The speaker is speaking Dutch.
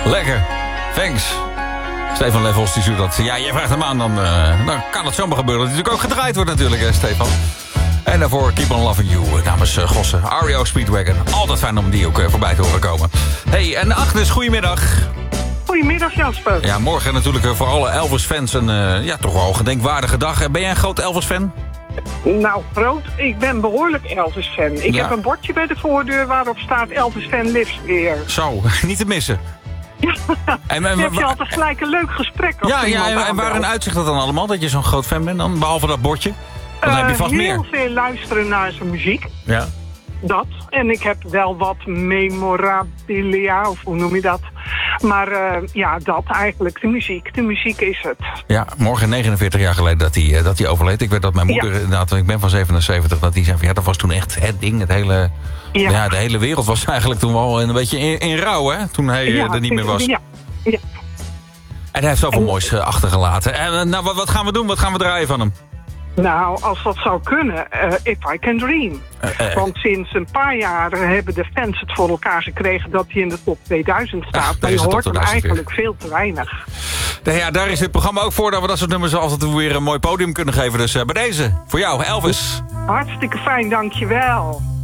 Lekker. Thanks. Stefan Levels, die stuurt dat. Ja, jij vraagt hem aan, dan kan het zomaar gebeuren. Dat hij natuurlijk ook gedraaid wordt natuurlijk, hè, Stefan. En daarvoor Keep on Loving You namens Gossen. REO Speedwagon. Altijd fijn om die ook voorbij te horen komen. Hey, en Agnes, goedemiddag. Goedemiddag, Jasper. Ja, morgen natuurlijk voor alle Elvis-fans een toch wel gedenkwaardige dag. Ben jij een groot Elvis-fan? Nou, groot. Ik ben behoorlijk Elvis-fan. Ik heb een bordje bij de voordeur waarop staat Elvis-fan lives weer. Zo, niet te missen. Ja, dan heb je altijd gelijk een leuk gesprek. En waarin uitzicht dat dan allemaal, dat je zo'n groot fan bent dan? Behalve dat bordje? Dan heb je vast meer. Heel veel luisteren naar zijn muziek. Ja. Dat. En ik heb wel wat memorabilia, of hoe noem je dat? Maar dat eigenlijk. De muziek is het. Ja, morgen 49 jaar geleden dat hij overleed. Ik weet dat mijn moeder, inderdaad, ik ben van 77, dat die zei van dat was toen echt het ding. Het hele, de hele wereld was eigenlijk toen wel een beetje in rouw, hè? Toen hij er niet meer was. Ja. En hij heeft zoveel moois achtergelaten. En wat gaan we doen? Wat gaan we draaien van hem? Nou, als dat zou kunnen, If I Can Dream. Want sinds een paar jaar hebben de fans het voor elkaar gekregen dat hij in de top 2000 staat. Maar je hoort hem eigenlijk veel te weinig. Ja, daar is het programma ook voor dat we dat soort nummers altijd weer een mooi podium kunnen geven. Dus bij deze, voor jou, Elvis. Hartstikke fijn, dankjewel.